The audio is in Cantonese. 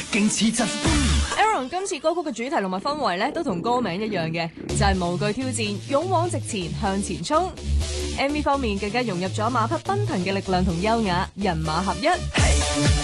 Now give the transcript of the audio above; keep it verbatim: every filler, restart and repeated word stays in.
勁似疾風。 Aaron 今次歌曲嘅主題同埋氛圍咧，都同歌名一樣嘅，就係、是、無懼挑戰，勇往直前向前衝。M V 方面更加融入咗馬匹奔騰嘅力量同優雅，人馬合一。